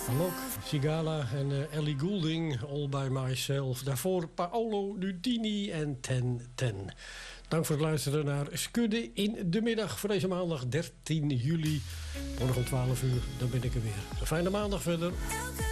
Alok, Sigala en Ellie Goulding, All By Myself. Daarvoor Paolo Nutini en 1010. Dank voor het luisteren naar Skudde in de middag voor deze maandag 13 juli. Morgen om 12 uur, dan ben ik er weer. Een fijne maandag verder.